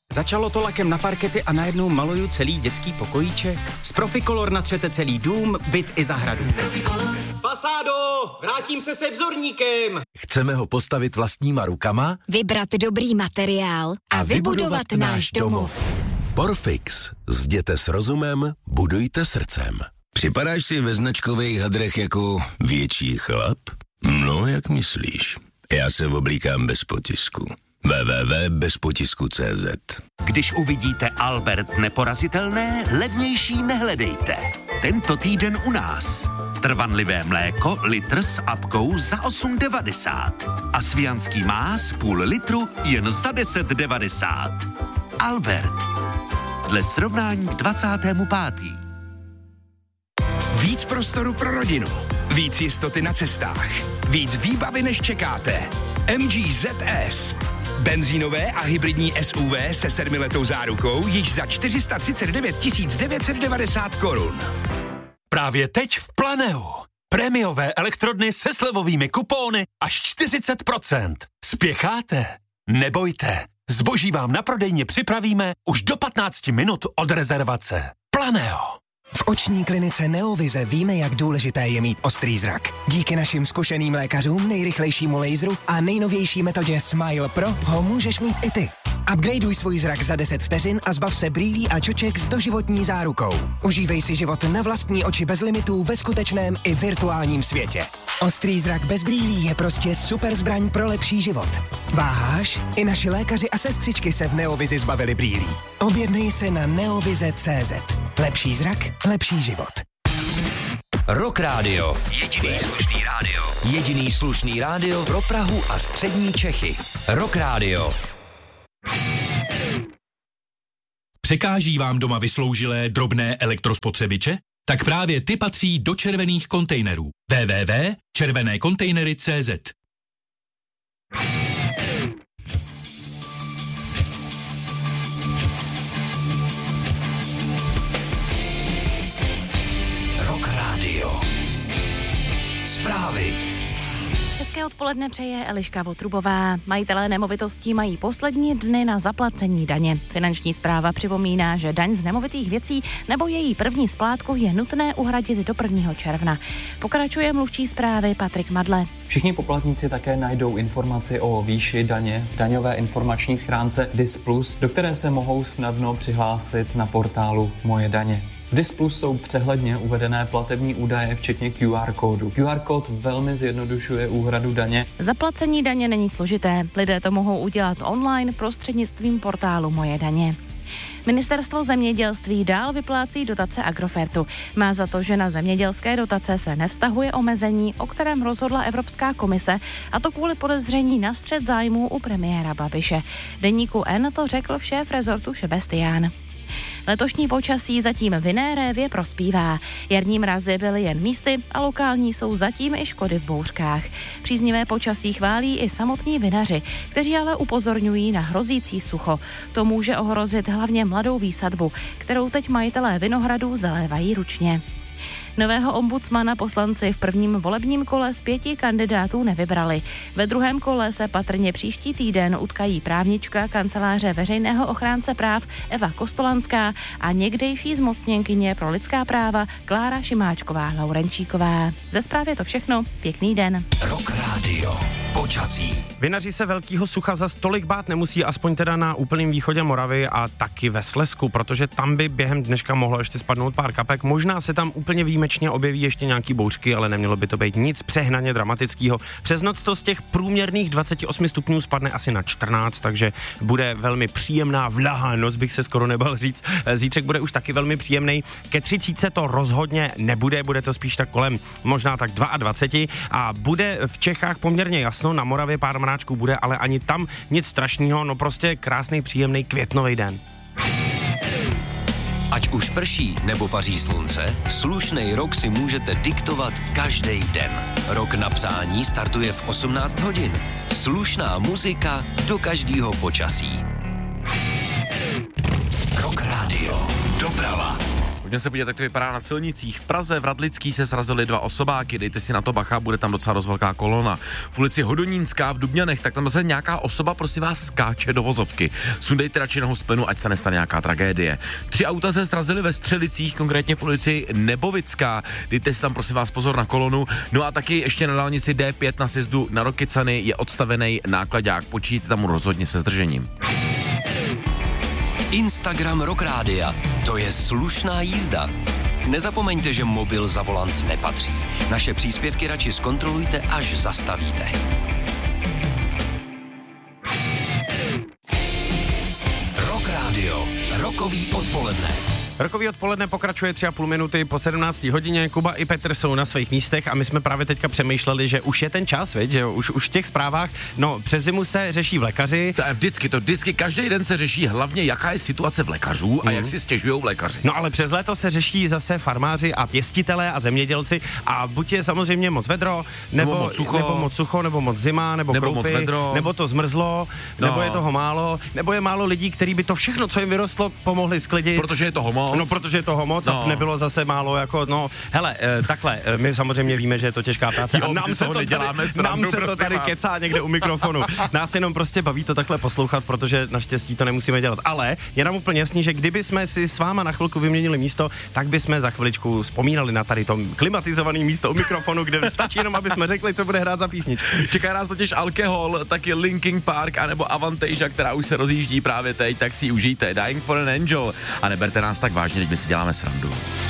Začalo to lakem na parkety a najednou maluju celý dětský pokojíček. Z Proficolor natřete celý dům, byt i zahradu. Proficolor. Fasádo, vrátím se vzorníkem. Chceme ho postavit vlastníma rukama? Vybrat dobrý materiál a vybudovat náš domov. Porfix. Zděte s rozumem, budujte srdcem. Připadáš si ve značkových hadrech jako větší chlap? No, jak myslíš? Já se oblíkám bez potisku. www.bezpotisku.cz. Když uvidíte Albert neporazitelné, levnější nehledejte. Tento týden u nás. Trvanlivé mléko litr s apkou za 8,90. A svijanský más půl litru jen za 10,90. Albert. Dle srovnání k 25. Víc prostoru pro rodinu. Víc jistoty na cestách. Víc výbavy, než čekáte. MG ZS. Benzínové a hybridní SUV se 7letou zárukou již za 439 990 korun. Právě teď v Planeu. Prémiové elektrodny se slevovými kupóny až 40%. Spěcháte? Nebojte. Zboží vám na prodejně připravíme už do 15 minut od rezervace. Planeo. V oční klinice Neovize víme, jak důležité je mít ostrý zrak. Díky našim zkušeným lékařům, nejrychlejšímu laseru a nejnovější metodě Smile Pro ho můžeš mít i ty. Upgradeuj svůj zrak za 10 vteřin a zbav se brýlí a čoček s doživotní zárukou. Užívej si život na vlastní oči bez limitů ve skutečném i virtuálním světě. Ostrý zrak bez brýlí je prostě super zbraň pro lepší život. Váháš? I naši lékaři a sestřičky se v Neovizi zbavili brýlí. Objednej se na neovize.cz. Lepší zrak, lepší život. Rock Radio. Jediný slušný rádio. Jediný slušný rádio pro Prahu a střední Čechy. Rock Radio. Překáží vám doma vysloužilé drobné elektrospotřebiče? Tak právě ty patří do červených kontejnerů. www.červenékontejnery.cz. Rock Radio. Zprávy. Hezké odpoledne přeje Eliška Votrubová. Majitelé nemovitostí mají poslední dny na zaplacení daně. Finanční správa připomíná, že daň z nemovitých věcí nebo její první splátku je nutné uhradit do 1. června. Pokračuje mluvčí zprávy Patrik Madle. Všichni poplatníci také najdou informaci o výši daně v daňové informační schránce DIS+, do které se mohou snadno přihlásit na portálu Moje daně. V DIS Plus jsou přehledně uvedené platební údaje, včetně QR kódu. QR kód velmi zjednodušuje úhradu daně. Zaplacení daně není složité. Lidé to mohou udělat online prostřednictvím portálu Moje daně. Ministerstvo zemědělství dál vyplácí dotace Agrofertu. Má za to, že na zemědělské dotace se nevztahuje omezení, o kterém rozhodla Evropská komise, a to kvůli podezření na střet zájmů u premiéra Babiše. Deníku N to řekl šéf rezortu Šebestián. Letošní počasí zatím vinné révě prospívá. Jarní mrazy byly jen místy a lokální jsou zatím i škody v bouřkách. Příznivé počasí chválí i samotní vinaři, kteří ale upozorňují na hrozící sucho. To může ohrozit hlavně mladou výsadbu, kterou teď majitelé vinohradů zalévají ručně. Nového ombudsmana poslanci v prvním volebním kole z 5 kandidátů nevybrali. Ve druhém kole se patrně příští týden utkají právnička kanceláře veřejného ochránce práv Eva Kostolanská a někdejší zmocněnkyně pro lidská práva Klára Šimáčková-Laurenčíková. Ze zprávy to všechno. Pěkný den. Rock Radio. Počasí. Vinaři se velkého sucha zas tolik bát nemusí, aspoň teda na úplném východě Moravy a taky ve Slezsku, protože tam by během dneška mohlo ještě spadnout pár kapek. Možná se tam úplně výjimečně objeví ještě nějaký bouřky, ale nemělo by to být nic přehnaně dramatického. Přes noc to z těch průměrných 28 stupňů spadne asi na 14, takže bude velmi příjemná vlahá noc, bych se skoro nebal říct. Zítřek bude už taky velmi příjemný. Ke 30 to rozhodně nebude, bude to spíš tak kolem možná tak 22 a bude v Čechách poměrně jasno, na Moravě pár mráčků bude, ale ani tam nic strašného, no prostě krásný, příjemný květnový den. Ať už prší nebo paří slunce, slušnej rok si můžete diktovat každý den. Rok na přání startuje v 18 hodin. Slušná muzika do každého počasí. Rock Radio. Doprava. Pojďme se podívat, jak to vypadá na silnicích. V Praze v Radlický se srazily 2 osobáky, dejte si na to bacha, bude tam docela dost velká kolona. V ulici Hodonínská v Dubňanech, tak tam zase nějaká osoba, prosím vás, skáče do vozovky. Sundejte radši nohu z plynu, ať se nestane nějaká tragédie. 3 auta se srazily ve Střelicích, konkrétně v ulici Nebovická. Dejte si tam, prosím vás, pozor na kolonu. No a taky ještě na dálnici D5 na sjezdu na Rokycany je odstavený nákladák. Počítejte tam rozhodně se zdržením. Instagram Rock Rádia. To je slušná jízda. Nezapomeňte, že mobil za volant nepatří. Naše příspěvky radši zkontrolujte, až zastavíte. Rock Rádio. Rokový odpoledne. Rokový odpoledne pokračuje 3,5 minuty po 17 hodině. Kuba i Petr jsou na svých místech a my jsme právě teďka přemýšleli, že už je ten čas, viď? Že už v těch zprávách, no přes zimu se řeší v lékaři. To vždycky, každý den se řeší hlavně, jaká je situace v lékařů a jak si stěžujou lékaři. No ale přes léto se řeší zase farmáři a pěstitelé a zemědělci a buď je samozřejmě moc vedro, nebo moc sucho, nebo moc zima, nebo kroupy, nebo to zmrzlo, nebo je toho málo, nebo je málo lidí, kteří by to všechno, co jim vyrostlo, pomohli sklidit. Protože je toho moc. No, protože je toho moc a nebylo zase málo jako, hele, takhle, my samozřejmě víme, že je to těžká práce a nám se to tady kecá někde u mikrofonu. Nás jenom prostě baví to takhle poslouchat, protože naštěstí to nemusíme dělat. Ale je nám úplně jasný, že kdyby jsme si s váma na chvilku vyměnili místo, tak bychom za chviličku vzpomínali na tady to klimatizované místo u mikrofonu, kde stačí jenom, aby jsme řekli, co bude hrát za písničku. Čeká nás totiž Alkohol, taky Linkin Park anebo Avantasia, která už se rozjíždí právě teď, tak si ji užijte. Dying for an Angel a neberte nás tak vážně, teď my si děláme srandu.